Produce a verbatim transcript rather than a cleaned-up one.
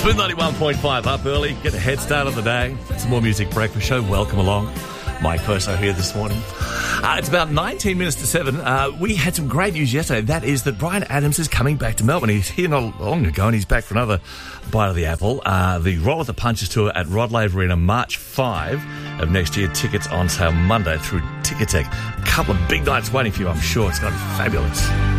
Smooth ninety-one point five up early. Get a head start on the day. Some more music breakfast show. Welcome along. Mike Perso here this morning. Uh, it's about nineteen minutes to seven. Uh, we had some great news yesterday. That is that Bryan Adams is coming back to Melbourne. He's here not long ago and he's back for another bite of the apple. Uh, the Roll with the Punches tour at Rod Laver Arena March fifth of next year. Tickets on sale Monday through Ticketek. A couple of big nights waiting for you, I'm sure. It's going to be fabulous.